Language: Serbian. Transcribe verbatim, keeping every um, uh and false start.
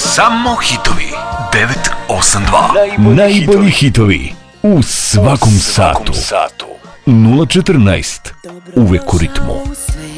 Samo hitovi. devet osam dva. Najbolji hitovi u svakom satu. nula četrnaest. Uvek u ritmu.